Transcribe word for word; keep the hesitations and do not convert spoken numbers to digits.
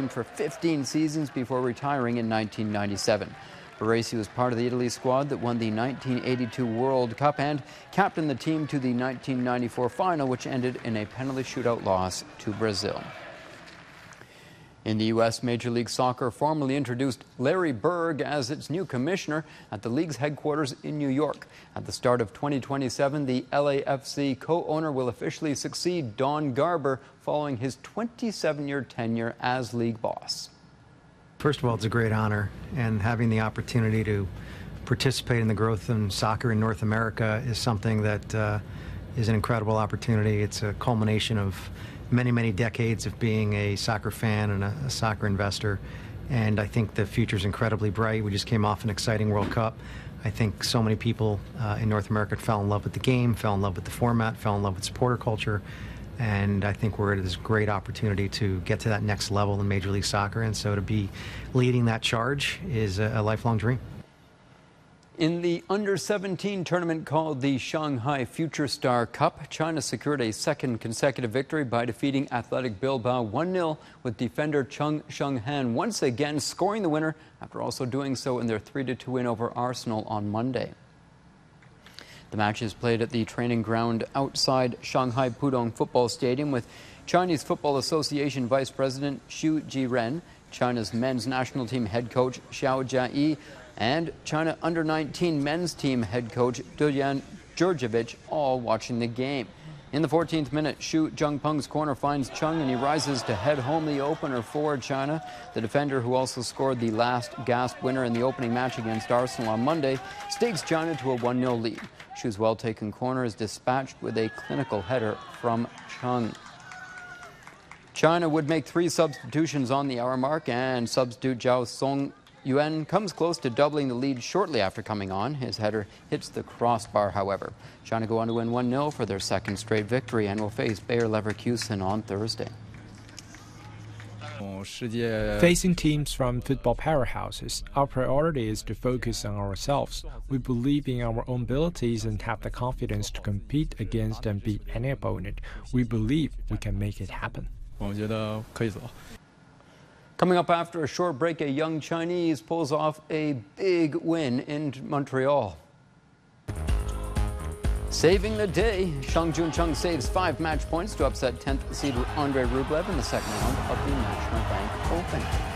team for fifteen seasons before retiring in nineteen ninety-seven. Baresi was part of the Italy squad that won the nineteen eighty-two World Cup and captained the team to the nineteen ninety-four final, which ended in a penalty shootout loss to Brazil. In the U S, Major League Soccer formally introduced Larry Berg as its new commissioner at the league's headquarters in New York. At the start of twenty twenty-seven, the L A F C co-owner will officially succeed Don Garber following his twenty-seven-year tenure as league boss. First of all, it's a great honor, and having the opportunity to participate in the growth in soccer in North America is something that uh, is an incredible opportunity. It's a culmination of many, many decades of being a soccer fan and a, a soccer investor, and I think the future is incredibly bright. We just came off an exciting World Cup. I think so many people uh, in North America fell in love with the game, fell in love with the format, fell in love with supporter culture, and I think we're at this great opportunity to get to that next level in Major League Soccer, and so to be leading that charge is a, a lifelong dream. In the under seventeen tournament called the Shanghai Future Star Cup, China secured a second consecutive victory by defeating Athletic Bilbao one nil, with defender Chung Sheng-han once again scoring the winner after also doing so in their three to two win over Arsenal on Monday. The match is played at the training ground outside Shanghai Pudong Football Stadium, with Chinese Football Association Vice President Xu Jiren, China's men's national team head coach Xiao Jiayi, and China under nineteen men's team head coach Duyan Djurdjevic all watching the game. In the fourteenth minute, Xu Zhengpeng's corner finds Chung and he rises to head home the opener for China. The defender, who also scored the last gasp winner in the opening match against Arsenal on Monday, stakes China to a one nil lead. Xu's well-taken corner is dispatched with a clinical header from Chung. China would make three substitutions on the hour mark, and substitute Zhao Song Yuan comes close to doubling the lead shortly after coming on. His header hits the crossbar, however. China go on to win one nil for their second straight victory and will face Bayer Leverkusen on Thursday. Facing teams from football powerhouses, our priority is to focus on ourselves. We believe in our own abilities and have the confidence to compete against and beat any opponent. We believe we can make it happen. Coming up after a short break, a young Chinese pulls off a big win in Montreal. Saving the day, Shang Juncheng saves five match points to upset tenth seed Andrei Rublev in the second round of the National Bank Open.